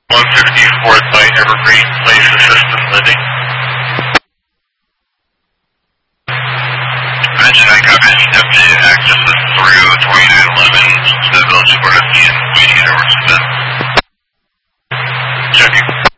154th by Evergreen Place Assisted Living. Mention I copy updated access through 2911 to the village